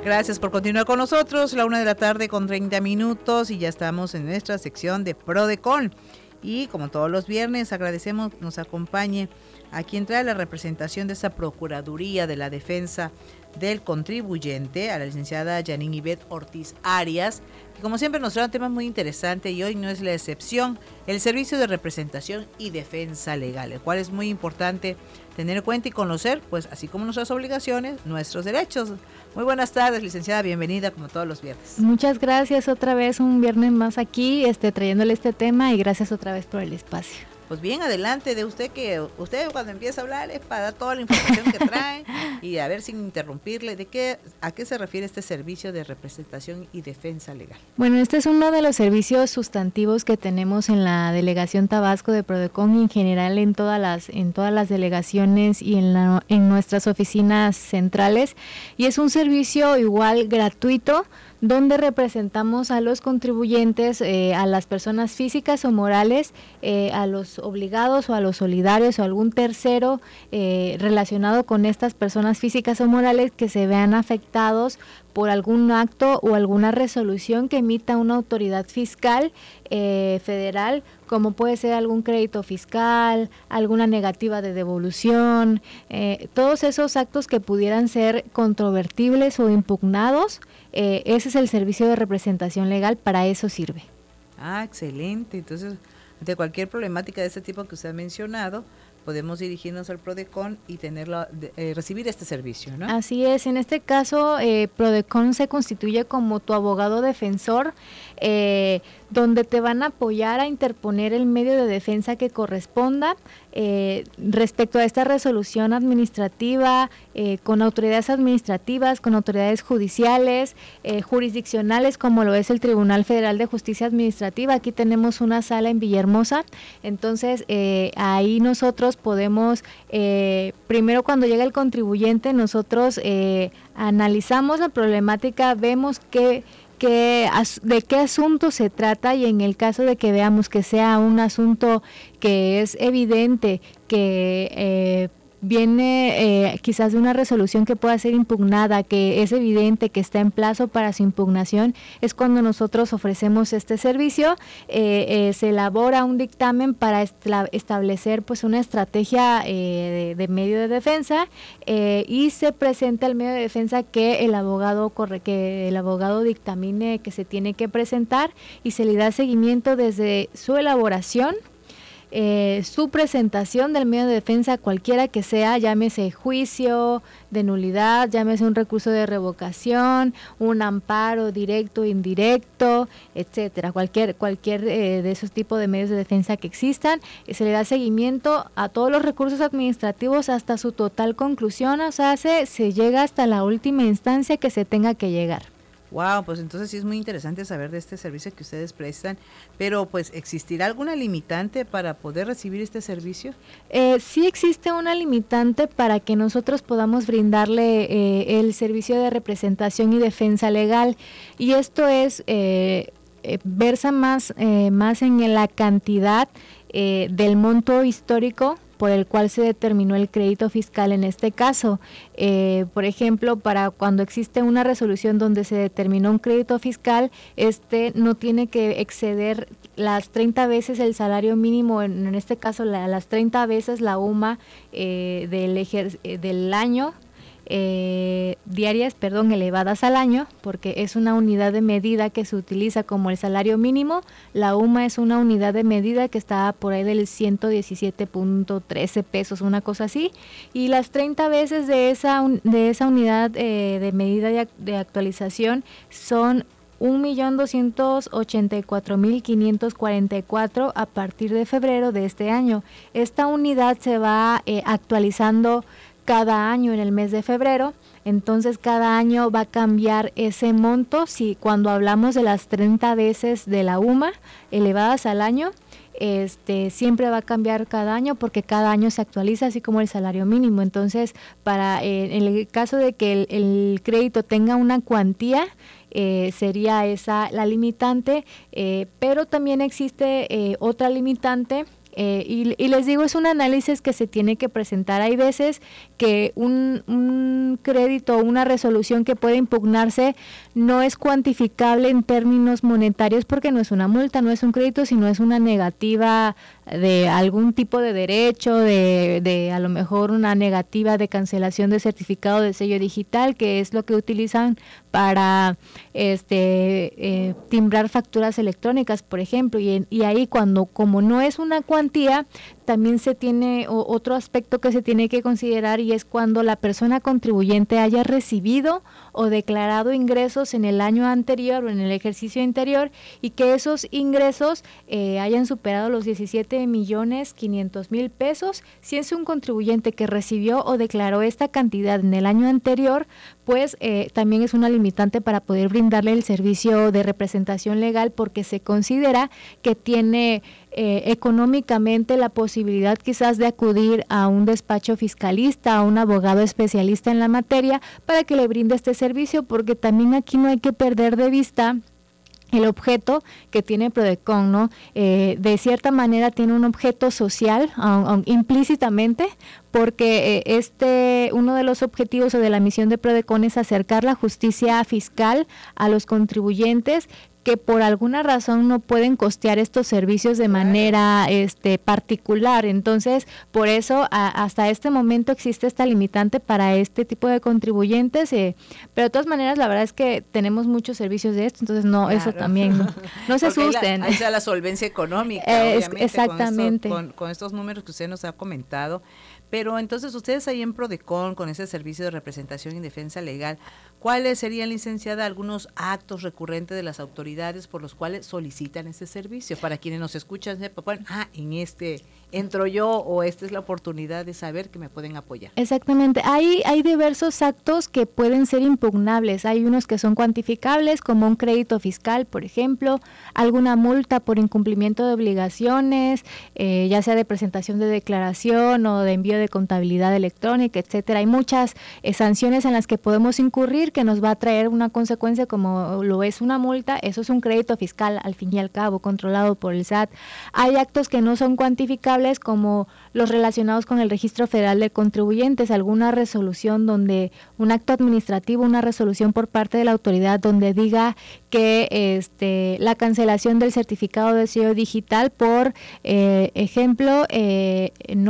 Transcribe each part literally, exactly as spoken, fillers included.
Gracias por continuar con nosotros, la una de la tarde con treinta minutos y ya estamos en nuestra sección de Prodecon. Y como todos los viernes, agradecemos que nos acompañe a quien trae la representación de esa Procuraduría de la Defensa del Contribuyente, a la licenciada Yanine Ivette Ortiz Arias, que como siempre nos trae un tema muy interesante y hoy no es la excepción, el servicio de representación y defensa legal, el cual es muy importante tener en cuenta y conocer, pues así como nuestras obligaciones, nuestros derechos. Muy buenas tardes, licenciada, bienvenida como todos los viernes. Muchas gracias, otra vez un viernes más aquí, este, trayéndole este tema y gracias otra vez por el espacio. Pues bien, adelante de usted, que usted cuando empieza a hablar es para dar toda la información que trae y a ver sin interrumpirle, ¿de qué, a qué se refiere este servicio de representación y defensa legal? Bueno, este es uno de los servicios sustantivos que tenemos en la Delegación Tabasco de Prodecon y en general en todas las, en todas las delegaciones y en, la, en nuestras oficinas centrales, y es un servicio igual gratuito, donde representamos a los contribuyentes, eh, a las personas físicas o morales, eh, a los obligados o a los solidarios o algún tercero eh, relacionado con estas personas físicas o morales que se vean afectados por algún acto o alguna resolución que emita una autoridad fiscal eh, federal, como puede ser algún crédito fiscal, alguna negativa de devolución, eh, todos esos actos que pudieran ser controvertibles o impugnados. Eh, ese es el servicio de representación legal, para eso sirve. Ah, excelente. Entonces, de cualquier problemática de este tipo que usted ha mencionado, podemos dirigirnos al Prodecon y tenerlo, eh, recibir este servicio, ¿no? Así es, en este caso, eh, Prodecon se constituye como tu abogado defensor, eh, donde te van a apoyar a interponer el medio de defensa que corresponda eh, respecto a esta resolución administrativa, eh, con autoridades administrativas, con autoridades judiciales, eh, jurisdiccionales, como lo es el Tribunal Federal de Justicia Administrativa. Aquí tenemos una sala en Villahermosa, entonces eh, ahí nosotros podemos, eh, primero cuando llega el contribuyente, nosotros eh, analizamos la problemática, vemos qué Que, de qué asunto se trata, y en el caso de que veamos que sea un asunto que es evidente que eh, viene eh, quizás de una resolución que pueda ser impugnada, que es evidente que está en plazo para su impugnación, es cuando nosotros ofrecemos este servicio. Eh, eh, se elabora un dictamen para estla, establecer pues una estrategia eh, de, de medio de defensa eh, y se presenta el medio de defensa que el abogado corre, que el abogado dictamine que se tiene que presentar, y se le da seguimiento desde su elaboración, Eh, su presentación del medio de defensa, cualquiera que sea, llámese juicio de nulidad, llámese un recurso de revocación, un amparo directo o indirecto, etcétera, cualquier cualquier eh, de esos tipos de medios de defensa que existan, eh, se le da seguimiento a todos los recursos administrativos hasta su total conclusión, o sea, se, se llega hasta la última instancia que se tenga que llegar. Wow, pues entonces sí es muy interesante saber de este servicio que ustedes prestan, pero pues ¿existirá alguna limitante para poder recibir este servicio? Eh, sí existe una limitante para que nosotros podamos brindarle eh, el servicio de representación y defensa legal, y esto es, eh, eh, versa más, eh, más en la cantidad eh, del monto histórico por el cual se determinó el crédito fiscal en este caso. Eh, por ejemplo, para cuando existe una resolución donde se determinó un crédito fiscal, este no tiene que exceder las treinta veces el salario mínimo, en, en este caso la, las treinta veces la U M A eh, del, ejer, eh, del año, Eh, diarias, perdón, elevadas al año, porque es una unidad de medida que se utiliza como el salario mínimo. La U M A es una unidad de medida que está por ahí del ciento diecisiete punto trece pesos, una cosa así, y las treinta veces de esa, de esa unidad eh, de medida de, de actualización son un millón doscientos ochenta y cuatro mil quinientos cuarenta y cuatro a partir de febrero de este año. Esta unidad se va eh, actualizando cada año en el mes de febrero, entonces cada año va a cambiar ese monto. Si cuando hablamos de las treinta veces de la U M A elevadas al año, este siempre va a cambiar cada año porque cada año se actualiza, así como el salario mínimo. Entonces, para eh, en el caso de que el, el crédito tenga una cuantía, Eh, sería esa la limitante, eh, pero también existe eh, otra limitante Eh, y, y les digo, es un análisis que se tiene que presentar. Hay veces que un, un crédito o una resolución que puede impugnarse no es cuantificable en términos monetarios porque no es una multa, no es un crédito, sino es una negativa de algún tipo de derecho, de, de a lo mejor una negativa de cancelación de certificado de sello digital, que es lo que utilizan para este eh, timbrar facturas electrónicas, por ejemplo, y, y ahí cuando como no es una cuantía, también se tiene o, otro aspecto que se tiene que considerar, y es cuando la persona contribuyente haya recibido o declarado ingresos en el año anterior o en el ejercicio anterior y que esos ingresos eh, hayan superado los diecisiete millones quinientos mil pesos. Si es un contribuyente que recibió o declaró esta cantidad en el año anterior, pues eh, también es una limitante para poder brindarle el servicio de representación legal, porque se considera que tiene eh, económicamente la posibilidad quizás de acudir a un despacho fiscalista, a un abogado especialista en la materia para que le brinde este servicio, porque también aquí no hay que perder de vista el objeto que tiene Prodecon, ¿no? Eh, de cierta manera tiene un objeto social, um, um, implícitamente, porque eh, este uno de los objetivos o de la misión de Prodecon es acercar la justicia fiscal a los contribuyentes que por alguna razón no pueden costear estos servicios de manera este particular. Entonces, por eso a, hasta este momento existe esta limitante para este tipo de contribuyentes, eh, pero de todas maneras la verdad es que tenemos muchos servicios de esto, entonces no, claro. Eso también, no, no se asusten. Ahí está la solvencia económica, eh, obviamente, exactamente. Con, esto, con, con estos números que usted nos ha comentado. Pero entonces ustedes ahí en Prodecon, con ese servicio de representación y defensa legal, ¿cuáles serían, licenciada, algunos actos recurrentes de las autoridades por los cuales solicitan ese servicio? Para quienes nos escuchan, sepan, ah, en este entro yo, o esta es la oportunidad de saber que me pueden apoyar. Exactamente, hay, hay diversos actos que pueden ser impugnables. Hay unos que son cuantificables, como un crédito fiscal, por ejemplo, alguna multa por incumplimiento de obligaciones, eh, ya sea de presentación de declaración o de envío de contabilidad electrónica, etcétera. Hay muchas eh, sanciones en las que podemos incurrir que nos va a traer una consecuencia como lo es una multa. Eso es un crédito fiscal, al fin y al cabo, controlado por el S A T. Hay actos que no son cuantificables, como los relacionados con el Registro Federal de Contribuyentes, alguna resolución donde, un acto administrativo, una resolución por parte de la autoridad donde diga que este, la cancelación del certificado de sello digital por eh, ejemplo, eh,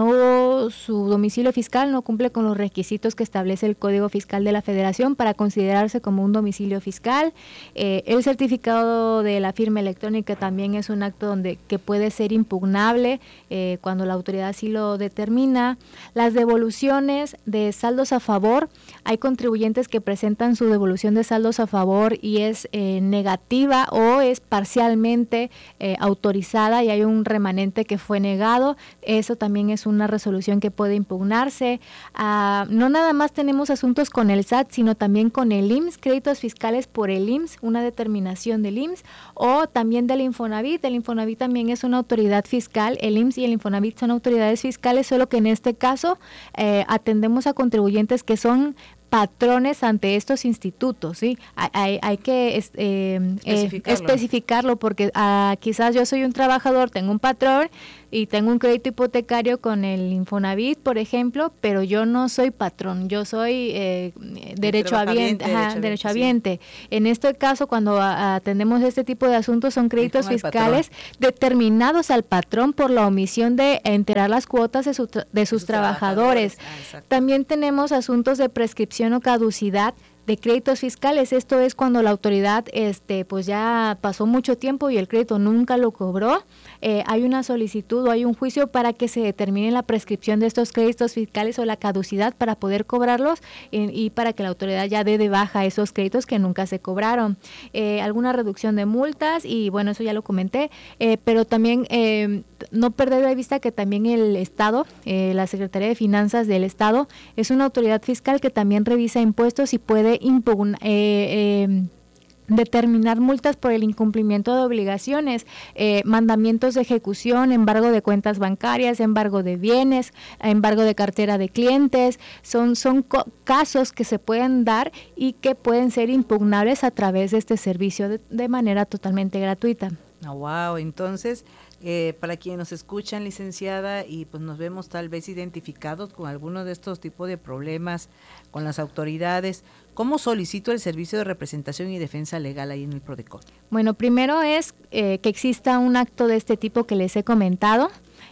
no su domicilio fiscal no cumple con los requisitos que establece el Código Fiscal de la Federación para considerarse como un domicilio fiscal. Eh, el certificado de la firma electrónica también es un acto donde que puede ser impugnable eh, cuando la autoridad así lo determina. Las devoluciones de saldos a favor, hay contribuyentes que presentan su devolución de saldos a favor y es eh, negativa o es parcialmente eh, autorizada y hay un remanente que fue negado. Eso también es una resolución que puede impugnarse. Uh, no nada más tenemos asuntos con el S A T, sino también con el I M S S, créditos fiscales por el I M S S, una determinación del I M S S, o también del Infonavit. El Infonavit también es una autoridad fiscal, el I M S S y el Infonavit son autoridades fiscales, solo que en este caso eh, atendemos a contribuyentes que son patrones ante estos institutos, ¿sí? Hay, hay que eh, especificarlo. Eh, especificarlo porque uh, quizás yo soy un trabajador, tengo un patrón y tengo un crédito hipotecario con el Infonavit, por ejemplo, pero yo no soy patrón, yo soy eh, derechohabiente, ajá, derechohabiente. Sí. En este caso, cuando a, atendemos este tipo de asuntos, son créditos fiscales determinados al patrón por la omisión de enterar las cuotas de, su, de sus, de sus trabajadores. trabajadores. Ah, también tenemos asuntos de prescripción o caducidad de créditos fiscales. Esto es cuando la autoridad este pues ya pasó mucho tiempo y el crédito nunca lo cobró. Eh, hay una solicitud o hay un juicio para que se determine la prescripción de estos créditos fiscales o la caducidad para poder cobrarlos y, y para que la autoridad ya dé de baja esos créditos que nunca se cobraron. Eh, alguna reducción de multas y bueno, eso ya lo comenté, eh, pero también eh, no perder de vista que también el Estado, eh, la Secretaría de Finanzas del Estado, es una autoridad fiscal que también revisa impuestos y puede impugnar, eh, eh, determinar multas por el incumplimiento de obligaciones, eh, mandamientos de ejecución, embargo de cuentas bancarias, embargo de bienes, embargo de cartera de clientes. Son, son co- casos que se pueden dar y que pueden ser impugnables a través de este servicio de, de manera totalmente gratuita. Oh, wow, entonces, eh, para quienes nos escuchan, licenciada, y pues nos vemos tal vez identificados con alguno de estos tipos de problemas con las autoridades, ¿cómo solicito el servicio de representación y defensa legal ahí en el PRODECON? Bueno, primero es eh, que exista un acto de este tipo que les he comentado.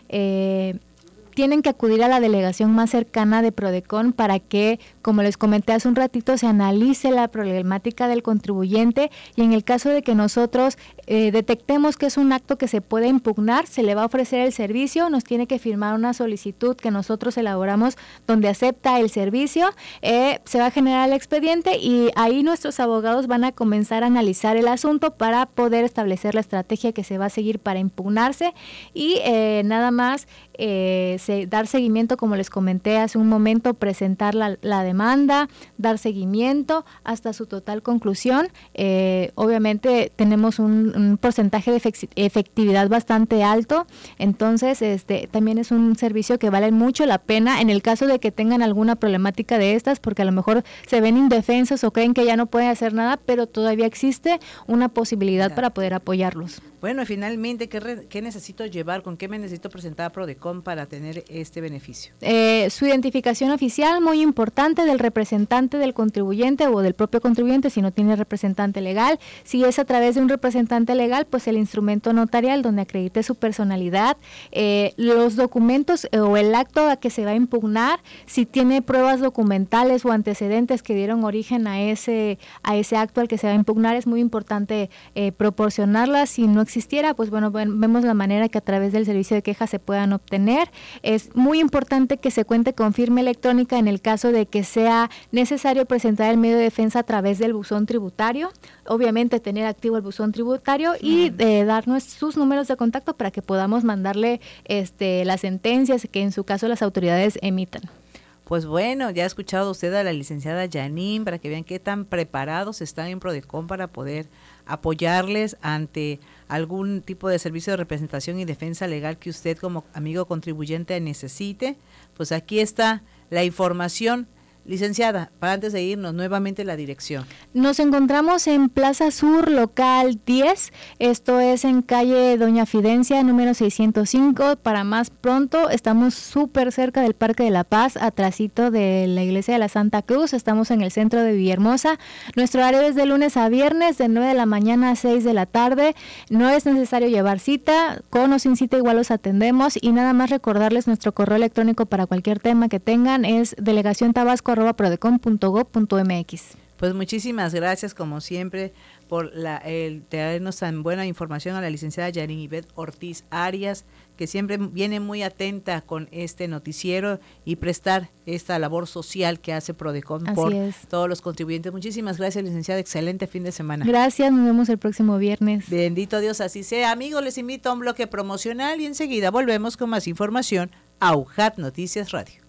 Eh, tienen que acudir a la delegación más cercana de PRODECON para que, como les comenté hace un ratito, se analice la problemática del contribuyente, y en el caso de que nosotros eh, detectemos que es un acto que se puede impugnar, se le va a ofrecer el servicio, nos tiene que firmar una solicitud que nosotros elaboramos donde acepta el servicio, eh, se va a generar el expediente y ahí nuestros abogados van a comenzar a analizar el asunto para poder establecer la estrategia que se va a seguir para impugnarse y eh, nada más eh, se, dar seguimiento, como les comenté hace un momento, presentar la, la demanda, dar seguimiento hasta su total conclusión. Eh, obviamente tenemos un, un porcentaje de efectividad bastante alto, entonces este también es un servicio que vale mucho la pena en el caso de que tengan alguna problemática de estas, porque a lo mejor se ven indefensos o creen que ya no pueden hacer nada, pero todavía existe una posibilidad claro. para poder apoyarlos. Bueno, finalmente, ¿qué, re, ¿qué necesito llevar? ¿Con qué me necesito presentar a PRODECON para tener este beneficio? Eh, su identificación oficial, muy importante, del representante del contribuyente o del propio contribuyente, si no tiene representante legal. Si es a través de un representante legal, pues el instrumento notarial donde acredite su personalidad, eh, los documentos eh, o el acto a que se va a impugnar, si tiene pruebas documentales o antecedentes que dieron origen a ese, a ese acto al que se va a impugnar, es muy importante eh, proporcionarlas. Si no existiera, pues bueno, vemos la manera que a través del servicio de quejas se puedan obtener. Es muy importante que se cuente con firma electrónica en el caso de que sea necesario presentar el medio de defensa a través del buzón tributario. Obviamente tener activo el buzón tributario y eh, darnos sus números de contacto para que podamos mandarle este, las sentencias que en su caso las autoridades emitan. Pues bueno, ya ha escuchado usted a la licenciada Janine para que vean qué tan preparados están en PRODECON para poder apoyarles ante algún tipo de servicio de representación y defensa legal que usted como amigo contribuyente necesite. Pues aquí está la información. Licenciada, para antes de irnos, nuevamente la dirección. Nos encontramos en Plaza Sur, local diez, esto es en calle Doña Fidencia, número seiscientos cinco, para más pronto, estamos súper cerca del Parque de la Paz, atrasito de la Iglesia de la Santa Cruz, estamos en el centro de Villahermosa, nuestro horario es de lunes a viernes, de nueve de la mañana a seis de la tarde, no es necesario llevar cita, con o sin cita igual los atendemos, y nada más recordarles nuestro correo electrónico para cualquier tema que tengan, es delegación tabasco arroba prodecon punto gob punto mx. Pues muchísimas gracias como siempre por la, el traernos tan buena información a la licenciada Janine Ivette Ortiz Arias, que siempre viene muy atenta con este noticiero y prestar esta labor social que hace PRODECON Así por es. Todos los contribuyentes. Muchísimas gracias, licenciada, excelente fin de semana. Gracias, nos vemos el próximo viernes. Bendito Dios, así sea. Amigos, les invito a un bloque promocional y enseguida volvemos con más información a U J A T Noticias Radio.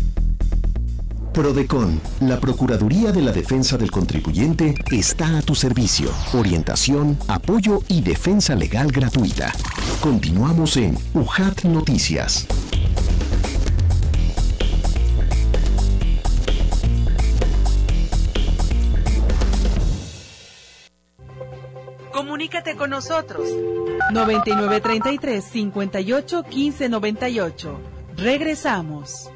PRODECON, la Procuraduría de la Defensa del Contribuyente, está a tu servicio. Orientación, apoyo y defensa legal gratuita. Continuamos en U J A T Noticias. Comunícate con nosotros. noventa y nueve treinta y tres, cincuenta y ocho, quince noventa y ocho. Regresamos.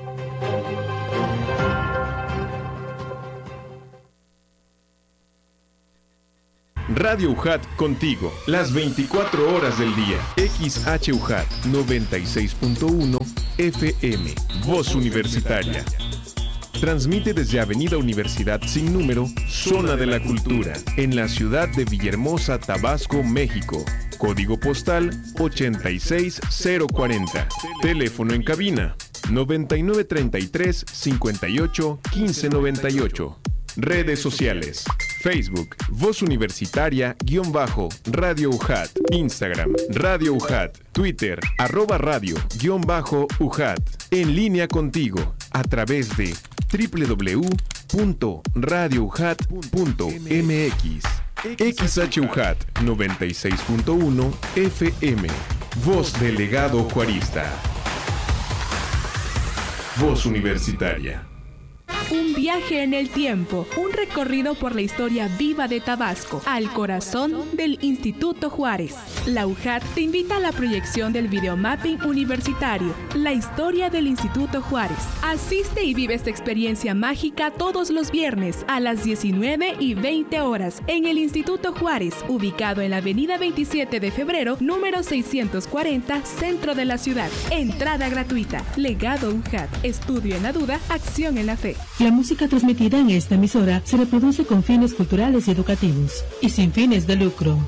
Radio U J A T contigo, las veinticuatro horas del día. X H U J A T noventa y seis punto uno F M, Voz Universitaria. Transmite desde Avenida Universidad sin número, Zona de la Cultura, en la ciudad de Villahermosa, Tabasco, México. Código postal ochenta y seis cero cuarenta. Teléfono en cabina noventa y nueve treinta y tres, cincuenta y ocho, quince noventa y ocho. Redes sociales: Facebook, Voz Universitaria, guión bajo, Radio U J A T, Instagram, Radio U J A T, Twitter, arroba radio, guión bajo, U J A T. En línea contigo, a través de doble u doble u doble u punto radio u j a t punto m x. X H U J A T noventa y seis punto uno F M, Voz Delegado Juarista. Voz Universitaria. Un viaje en el tiempo, un recorrido por la historia viva de Tabasco, al corazón del Instituto Juárez. La U J A T te invita a la proyección del videomapping universitario, la historia del Instituto Juárez. Asiste y vive esta experiencia mágica todos los viernes a las diecinueve y veinte horas en el Instituto Juárez, ubicado en la avenida veintisiete de febrero, número seiscientos cuarenta, centro de la ciudad. Entrada gratuita. Legado U J A T. Estudio en la duda, acción en la fe. La música transmitida en esta emisora se reproduce con fines culturales y educativos y sin fines de lucro.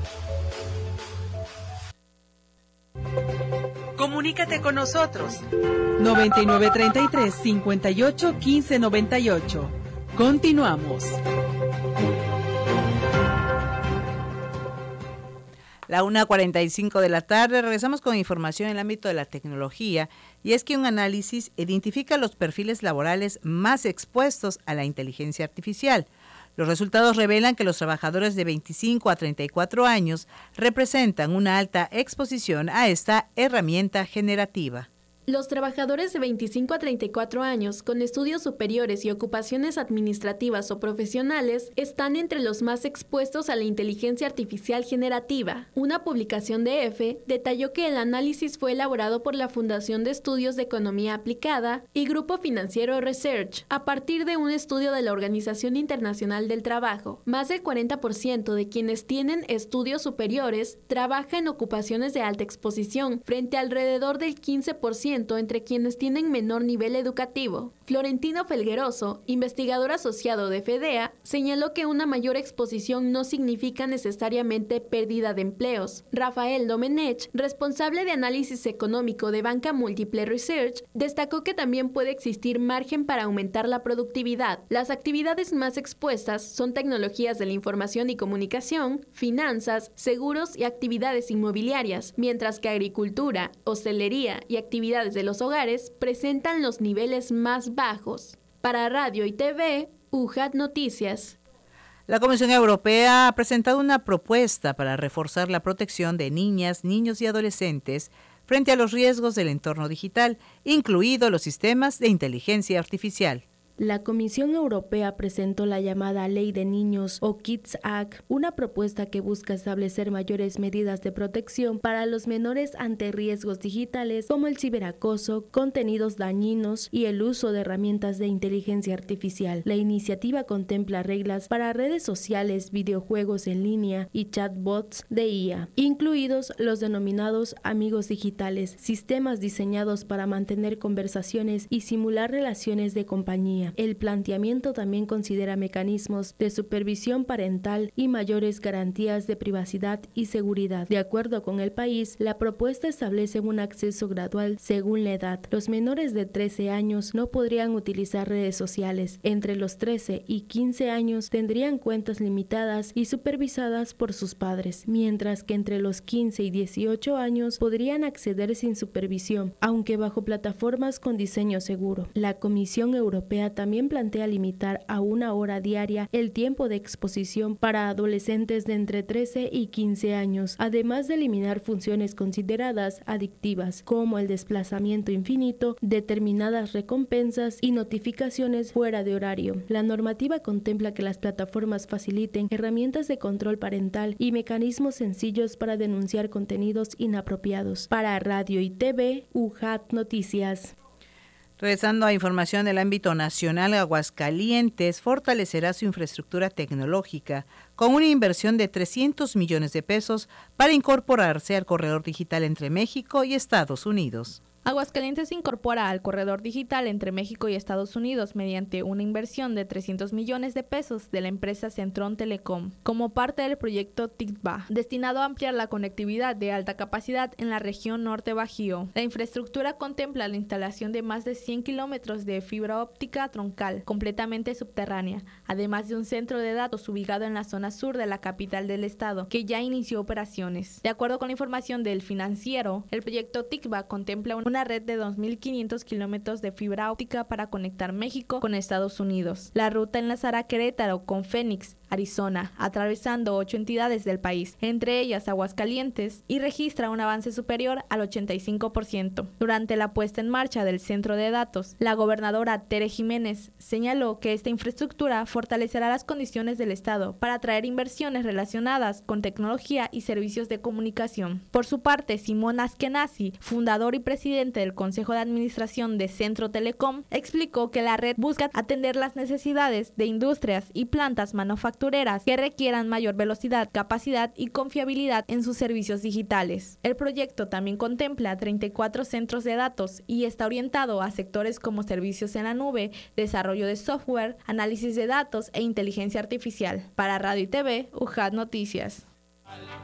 Comunícate con nosotros. noventa y nueve treinta y tres, cincuenta y ocho, quince noventa y ocho. Continuamos. La una cuarenta y cinco de la tarde, regresamos con información en el ámbito de la tecnología, y es que un análisis identifica los perfiles laborales más expuestos a la inteligencia artificial. Los resultados revelan que los trabajadores de veinticinco a treinta y cuatro años representan una alta exposición a esta herramienta generativa. Los trabajadores de veinticinco a treinta y cuatro años con estudios superiores y ocupaciones administrativas o profesionales están entre los más expuestos a la inteligencia artificial generativa. Una publicación de E F E detalló que el análisis fue elaborado por la Fundación de Estudios de Economía Aplicada y Grupo Financiero Research a partir de un estudio de la Organización Internacional del Trabajo. Más del cuarenta por ciento de quienes tienen estudios superiores trabaja en ocupaciones de alta exposición, frente a alrededor del quince por ciento entre quienes tienen menor nivel educativo. Florentino Felgueroso, investigador asociado de FEDEA, señaló que una mayor exposición no significa necesariamente pérdida de empleos. Rafael Domenech, responsable de análisis económico de Banca Múltiple Research, destacó que también puede existir margen para aumentar la productividad. Las actividades más expuestas son tecnologías de la información y comunicación, finanzas, seguros y actividades inmobiliarias, mientras que agricultura, hostelería y actividades de los hogares presentan los niveles más bajos. Para Radio y T V, U J A T Noticias. La Comisión Europea ha presentado una propuesta para reforzar la protección de niñas, niños y adolescentes frente a los riesgos del entorno digital, incluidos los sistemas de inteligencia artificial. La Comisión Europea presentó la llamada Ley de Niños o Kids Act, una propuesta que busca establecer mayores medidas de protección para los menores ante riesgos digitales como el ciberacoso, contenidos dañinos y el uso de herramientas de inteligencia artificial. La iniciativa contempla reglas para redes sociales, videojuegos en línea y chatbots de I A, incluidos los denominados amigos digitales, sistemas diseñados para mantener conversaciones y simular relaciones de compañía. El planteamiento también considera mecanismos de supervisión parental y mayores garantías de privacidad y seguridad. De acuerdo con el país, la propuesta establece un acceso gradual según la edad. Los menores de trece años no podrían utilizar redes sociales. Entre los trece y quince años tendrían cuentas limitadas y supervisadas por sus padres, mientras que entre los quince y dieciocho años podrían acceder sin supervisión, aunque bajo plataformas con diseño seguro. La Comisión Europea también plantea limitar a una hora diaria el tiempo de exposición para adolescentes de entre trece y quince años, además de eliminar funciones consideradas adictivas, como el desplazamiento infinito, determinadas recompensas y notificaciones fuera de horario. La normativa contempla que las plataformas faciliten herramientas de control parental y mecanismos sencillos para denunciar contenidos inapropiados. Para Radio y T V, U J A T Noticias. Regresando a información del ámbito nacional, Aguascalientes fortalecerá su infraestructura tecnológica con una inversión de trescientos millones de pesos para incorporarse al corredor digital entre México y Estados Unidos. Aguascalientes se incorpora al corredor digital entre México y Estados Unidos mediante una inversión de trescientos millones de pesos de la empresa Centron Telecom, como parte del proyecto T I C B A, destinado a ampliar la conectividad de alta capacidad en la región norte bajío. La infraestructura contempla la instalación de más de cien kilómetros de fibra óptica troncal, completamente subterránea, además de un centro de datos ubicado en la zona sur de la capital del estado, que ya inició operaciones. De acuerdo con la información del Financiero, el proyecto T I C B A contempla un una red de dos mil quinientos kilómetros de fibra óptica para conectar México con Estados Unidos. La ruta enlazará Querétaro con Phoenix, Arizona, atravesando ocho entidades del país, entre ellas Aguascalientes, y registra un avance superior al ochenta y cinco por ciento. Durante la puesta en marcha del centro de datos, la gobernadora Tere Jiménez señaló que esta infraestructura fortalecerá las condiciones del Estado para atraer inversiones relacionadas con tecnología y servicios de comunicación. Por su parte, Simón Askenazi, fundador y presidente del Consejo de Administración de Centro Telecom, explicó que la red busca atender las necesidades de industrias y plantas manufactureras que requieran mayor velocidad, capacidad y confiabilidad en sus servicios digitales. El proyecto también contempla treinta y cuatro centros de datos y está orientado a sectores como servicios en la nube, desarrollo de software, análisis de datos e inteligencia artificial. Para Radio y T V, U J A T Noticias.